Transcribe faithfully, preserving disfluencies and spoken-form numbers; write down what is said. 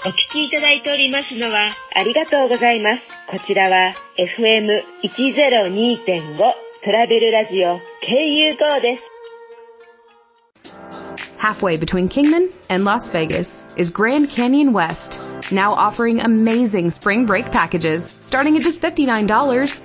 お聞きいただいておりますのはありがとうございます。こちらは エフエムひゃくにてんご トラベルラジオ ケーユーゴー です。 Halfway between Kingman and Las Vegas is Grand Canyon West, now offering amazing spring break packages starting at just fifty-nine dollars.